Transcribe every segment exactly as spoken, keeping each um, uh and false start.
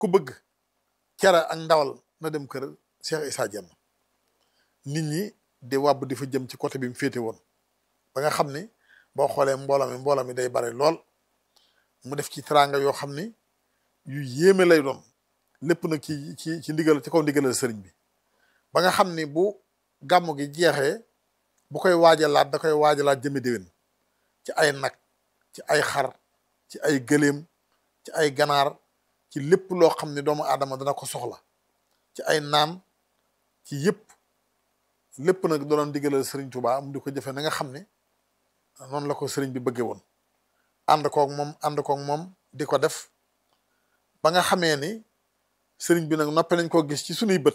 ku bëgg cere ak ndawal na dem kër Cheikh Issa Diène nit ñi di wàbb di fa jëm ci côté bi mu féete woon ba nga xam ni boo xoolee mbooloo mi mbooloo mi day bare lool mu def ci teraanga yoo xam ni yu yéeme lay doon lépp nag ci ci ci ndigal ci kaw ndigalal sëriñ bi ba nga xam ni bu gàmmu gi jeexee bu koy waajalaat da koy waajalaat jëme déwén ci ay nag ci ay xar ci ay gëléem ci ay ganaar ci lépp loo xam ne doomu aadama dana ko soxla ci ay naan ci yëpp lépp nag doonoon digalal sëriñ Touba mu di ko jëfe na nga xam ne noonu la ko sëriñ bi bëggee woon ànd koog moom ànd koog moom di ko def ba nga xamee ni sëriñ bi nag noppe nañ koo gis ci sunuy bët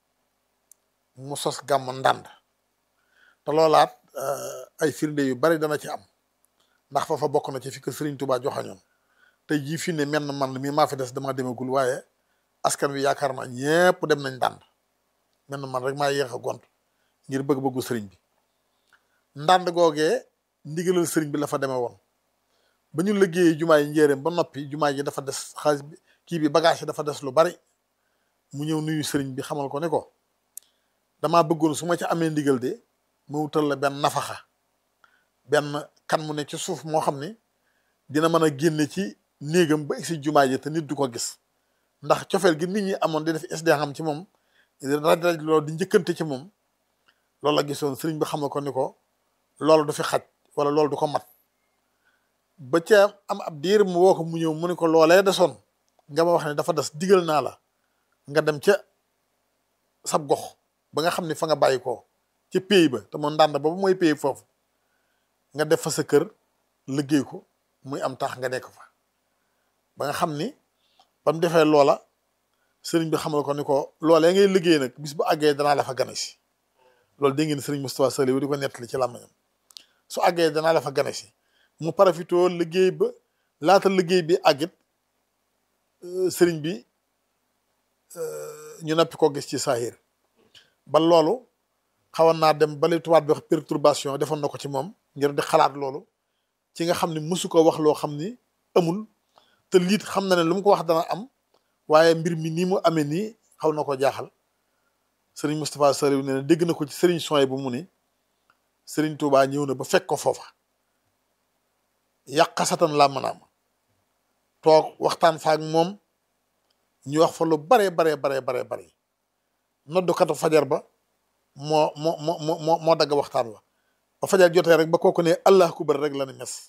mu sos gàmm ndànd te loolaat ay firnde yu bari dana ci am ndax foofa bokk na ci fi ko sëriñ Touba joxañoon tey jii fi ne menn man mi maa fi des dama demagul waaye askan wi yaakaar naa ñépp dem nañ ndànd menn man rek maa yéex a gont ngir bëgg-bëggu sëriñ bi ndànd googee ndigalal sëriñ bi la fa demee woon ba ñu liggéeyee jumaa yi njéeréem ba noppi jumaa yi dafa des xaalis bi kii bi bagage yi dafa des lu bari mu ñëw nuyu sëriñ bi xamal ko ne ko damaa bëggoon su ma ci amee ndigal de ma wutal la benn nafaxa benn kan mu ne ci suuf moo xam ne dina mën a génne ci néegam ba egsi jumaa ji te nit du ko gis ndax cofeel gi nit ñi amoon di def S D xam ci moom raj raj loolu di njëkkante ci moom loolu la gisoon sëriñ bi xamal ko ni ko loolu du fi xaj wala loolu du ko mat ba ca am ab diir mu woo ko mu ñëw mu ne ko loolee desoon nga ma wax ne dafa des digal naa la nga dem ca sab gox ba nga xam ne fa nga bàyyi ko ca pays ba te moom ndànd ba mooy pays foofu nga def fa sa kër liggéey ko muy am tax nga nekk fa ba nga xam ni ba mu defee loola sëriñ bi xamal ko ni ko loolee ngay liggéey nag bis bu àggee danaa la fa gane si loolu dégg ngeen sëriñ Moustapha Saliou di ko nettali ci làmmiñam su àggee danaa la fa gane si mu parafitoo liggéey ba laata liggéey bi àggit sëriñ bi ñu nappi ko gis ci saahir ba loolu xawoon naa dem bali tubaab bi wax perturbation defoon na ko ci moom ngir di xalaat loolu ci nga xam ne mosu ko wax loo xam ni amul te liit xam na ne lu mu ko wax dana am waaye mbir mi nii mu amee nii xaw na ko jaaxal sëriñ Moustapha Saliou nee na dégg na ko ci sëriñ Soy bu mu ni sëriñ Touba ñëw na ba fekk ko foofa yàqasatan laa manaam toog waxtaan faak moom ñu wax fa lu bare bare bare bare bare noddukatu fajar ba moo moo moo moo moo dagg waxtaan wa ba fajar jotee rek ba kooku ne allah kubar rek la ne mes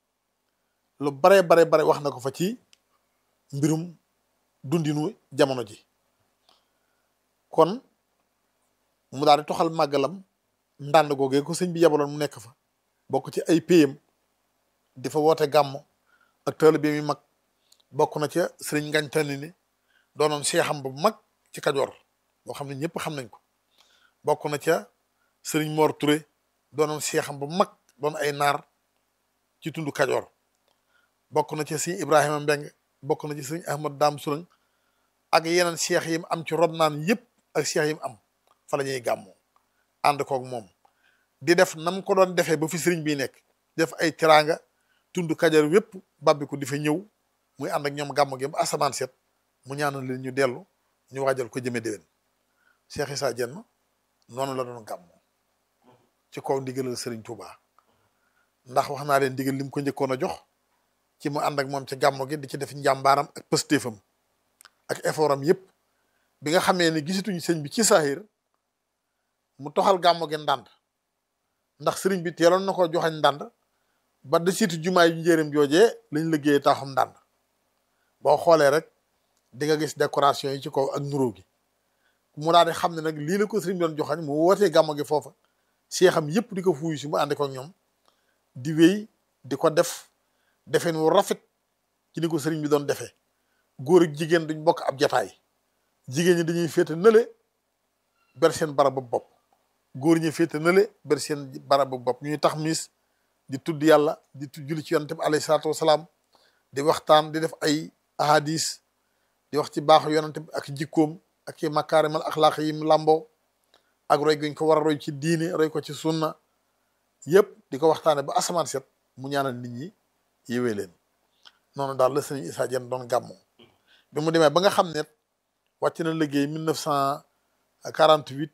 lu bare bare bare wax na ko fa ci mbirum dundinu jamono ji kon mu daal di toxal màggalam ndànd googee ko sëñ bi yabaloon mu nekk fa bokk ci ay payam di fa woote gàmm ak taalibe mi mag bokk na ca sëriñ Ngañ Tànni ni doonoon seexam bu mag ci Kajoor boo xam ne ñëpp xam nañ ko bokk na ca sëriñ Mor Touré doonoon seexam bu mag doon ay naar ci tundu Kajoor bokk na ca sëriñ Ibrahima Mbeng bokk na ci sëriñ Ahmad Daam Surañ ak yeneen seex yi mu am ci rob naan yëpp ak seex yi mu am fa la ñuy gàmmoo ànd koog moom di def nam ko doon defee ba fi sëriñ bi nekk def ay teraanga tundu Kajoor yépp babbi ko di fa ñëw muy ànd ak ñoom gàmm gi ba asamaan set mu ñaanal leen ñu dellu ñu waajal ko jëme déwén Cheikh Issa Diène noonu la doon gàmmoo ci kaw ndigalal sëriñ Touba ndax wax naa leen ndigal lim ko njëkkoon a jox ci mu ànd ak moom ci gàmmo gi di ci def njàmbaaram ak pëstéefam ak effort am yépp bi nga xamee ni gisituñu sëñ bi ci saahir mu toxal gàmmo gi ndànd ndax sëriñ bi teeloon na ko joxañ ndànd ba de siitu jumaa yu njëriñ joojee lañ liggéeyee taaxum ndànd boo xoolee rek di nga gis décoration yi ci kaw ak nuroo gi mu daal di xam ne nag lii la ko sëriñ doon joxañ mu wootee gàmmo gi foofa seexam yépp di ko fuuyu si mu ànd ko ak ñoom di wéy di ko def defeen wu rafet ci ni ko sëriñ bi doon defee góor ak jigéen duñ bokk ab jataay jigéen ñi dañuy féete nële ber seen barabu bopp góor ñi féete nële ber seen barabu bopp ñuy tax mis di tudd yàlla di tudd julli ci yonent bi alayhi salaatu wasalaam di waxtaan di def ay ahadis di wax ci baaxu yonent bi ak jikkoom ak ci makaarimal axlaaq yi mu làmboo ak roy guñ ko war a roy ci diine roy ko ci sunna yëpp di ko waxtaane ba asamaan set mu ñaanal nit ñi yéwee leen noonu daal la sëriñ Issa Diène doon gàmmoo bi mu demee ba nga xam ne wàcc na liggéey mille neuf cent quarante-huit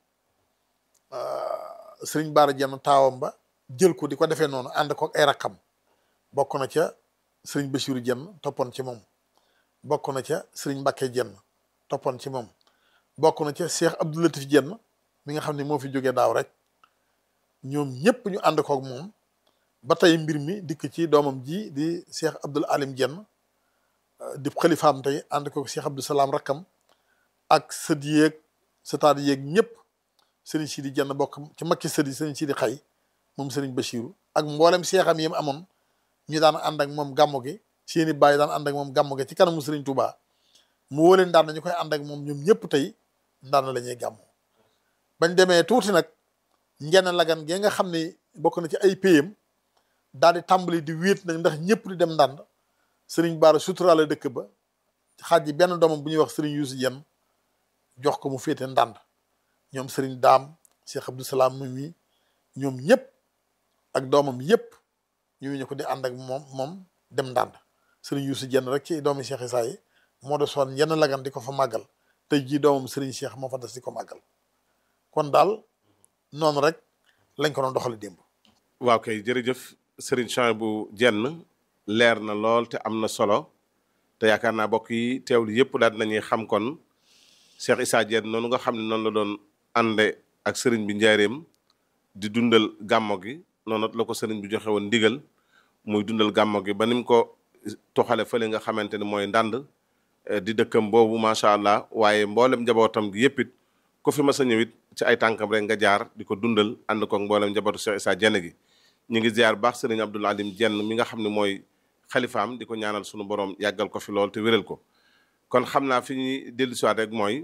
sëriñ Baara Jenn taawam ba jël ko di ko defee noonu ànd ko ak ay rakkam bokk na ca sëriñ Bachiru Jenn toppoon ci moom bokk na ca sëriñ Mbàkke Jenn toppoon ci moom bokk na ca Cheikh Abdou Latif Jenn mi nga xam ne moo fi jógee daaw rek ñoom ñëpp ñu ànd koog moom ba tey mbir mi dikk ci doomam ji di Cheikh Abdoul Alim Jenn di xalifaam tey ànd koog Cheikh Abdou Salaam rakkam ak sët yéeg sëtaat yéeg ñëpp sëriñ Sidi Jenn bokk ci makki sët yi sëriñ Sidi Xay moom sëriñ Bachiru ak mboolem seexam yi mu amoon ñu daan ànd ak moom gàmmu gi seeni baay daan ànd ak moom gàmmu gi ci kanamu sëriñ Touba mu wóoleen ndaan na ñu koy ànd ak moom ñoom ñëpp tey ndaan na la ñuy gàmmu bañ demee tuuti nag ngenn lagan gee nga xam ne bokk na ci ay payam daal di tàmbali di wéet nag ndax ñëpp di dem ndànd sëriñ Baara suturaale dëkk ba xaaj yi benn doomam bu ñuy wax sëriñ Yuusu Jenn jox ko mu féete ndànd ñoom sëriñ Daam Cheikh Abdou Salaam mu mi ñoom ñëpp ak doomam yëpp ñu ñu ko di ànd ak moom moom dem ndànd sëriñ Yuusu Jenn rek ci doomi Cheikh Issa yi moo de soon yenn lagan di ko fa màggal tey jii doomam sëriñ Cheikh moo fa des di ko màggal kon daal noonu rek lañ ko doon doxale démb. waaw kay jërëjëf sëriñ Souhaïbou Jenn leer na lool te am na solo te yaakaar naa bokk yi teewlu yëpp daal nañuy xam kon Cheikh Issa Jenn noonu nga xam ne noonu la doon ànde ak sëriñ bi njaareem di dundal gàmmo gi noonu la ko sëriñ bi joxe woon ndigal muy dundal gàmmo gi ba ni mu ko toxale fële nga xamante ne mooy ndànd di dëkkam boobu macha allah waaye mboolem njabootam gi yëpp it ku fi mas a ñëwit ci ay tànkam rek nga jaar di ko dundal ànd ko mboolem njabootu Cheikh Issa Jenn gi ñu ngi ziar baax sëriñ Abdoul Alim Jenn mi nga xam ne mooy xalifaam di ko ñaanal sunu borom yàggal ko fi lool te wéral ko kon xam naa fi ñuy dellu siwaat rek mooy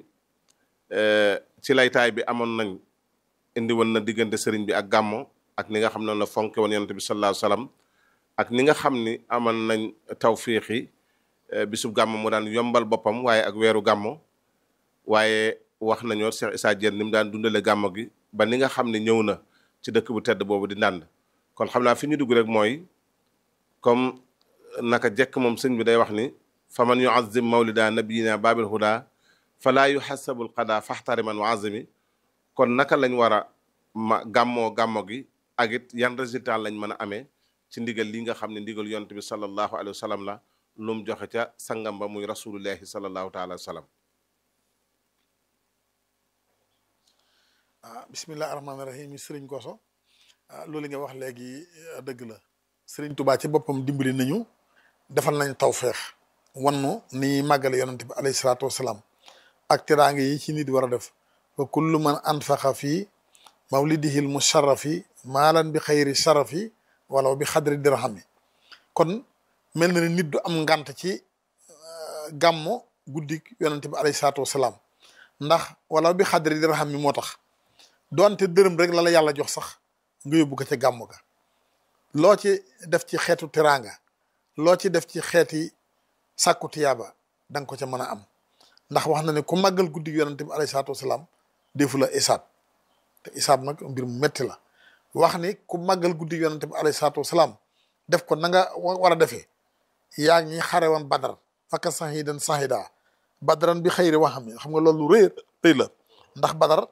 ci laytaay bi amoon nañ indi woon na diggante sëriñ bi ak gàmmo ak ni nga xam ne la fonke woon yonent bi sallallahu alayhi wasallam ak ni nga xam ni amoon nañ tawfiixi bisub gàmmo mu daan yombal boppam waaye ak weeru gàmmo waaye wax nañoo Cheikh Issa Jenn ni mu daan dundale gàmmo gi ba ni nga xam ne ñëw na ci dëkk bu tedd boobu di ndànd kon xam naa fi ñu dugg rek mooy comme naka jekk moom sëñ bi day wax ni fa man yuazim mawlida nabiyina babil huda falaa yuhasabul qada faxtariman wa azimi kon naka lañ war a ma gàmmoo gàmmo gi ak it yan résultat lañ mën a amee ci ndigal li nga xam ne ndigal yonent bi sallallahu alayhi wa sallam la lu mu joxe ca sangam ba muy rasulullahi sallallahu taala wa sallam. ah bismillahi rahmaani rahim sëriñ Koso ah loolu nga wax léegi dëgg la sëriñ Touba ci boppam dimbali nañu defal nañ tawfeex wannu ni màggale yonent bi alayhi salaatu wasalaam ak teraange yi ci nit war a def wa kullu man anfaqa fii mawlidihil musharrafi maalan bi xayri sharafi wala bi xadri dirhami kon mel na ni nit du am ngant ci gàmmo guddik yonent bi alayhi salaatu wasalaam ndax wala bi xadri dirhami moo tax doonte dërëm rek la la yàlla jox sax nga yóbbu ko ca gàmmu ga loo ci def ci xeetu teraanga loo ci def ci xeeti sàkku tiyaaba da nga ko ca mën a am ndax wax na ne ku màggal guddi yonente bi alayhi salaatu wasalaam defu la isaab te isaab nag mbir mu metti la wax ni ku màggal guddi yonente bi alayhi salaatu wasalaam def ko na nga war a defee yaa ngi xare woon badar fakka sahidan sahida badaran bi xëyri waxam xam nga loolu rëy rëy la ndax badar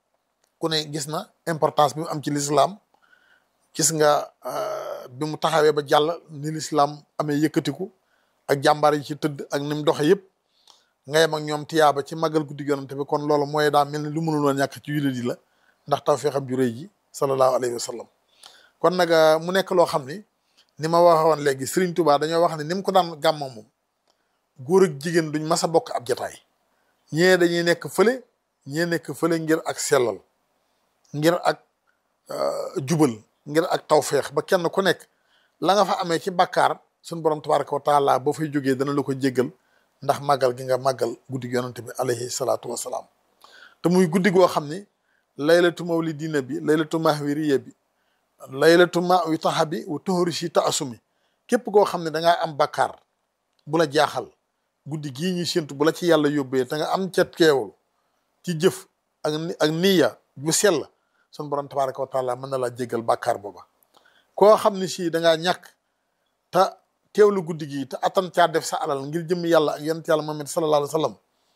ku ne gis na importance bi mu am ci l'islam gis nga bi mu taxawee ba jàll ni l'islam amee yëkkatiku ak jàmbaar yi ci tëdd ak ni mu doxe yëpp nga yem ak ñoom tiyaaba ci màggal guddi yonante bi kon loolu mooy daa mel ni lu mënul woon ñàkk ci jullit yi la ndax tawfeexam ju rëy ji sallallahu alayhi wa sallam kon nag mu nekk loo xam ni ni ma waxoon léegi Serigne Touba dañoo wax ne ni mu ko daan gàmmoo moom góor ak jigéen duñ mas a bokk ab jataay ñee dañuy nekk fële ñee nekk fële ngir ak sellal ngir ak jubal ngir ak tawfeex ba kenn ku nekk la nga fa amee ci bàkkaar suñu borom tabaraka wa taala boo fay jógee dana la ko jéggal ndax màggal gi nga màggal guddi yonante bi alayhi salaatu wasalaam te muy guddi goo xam ni laylatu mawlidina bi laylatu mahwiriya bi laylatu ma wi taxa bi wa tuhuri si ta asumi képp koo xam ne dangaa am bàkkaar bu la jaaxal guddi gii ñuy séntu bu la ci yàlla yóbbee te nga am ca teewul ci jëf ak ak niya bu sell sun borom tabaraka wa taala mën na laa jéggal bàkkaar booba koo xam ne si dangaa ñàkk te teewlu guddi gi te attan caa def sa alal ngir jëmmi yàlla ak yonent yàlla Muhammad sallallahu alayhi wa sallam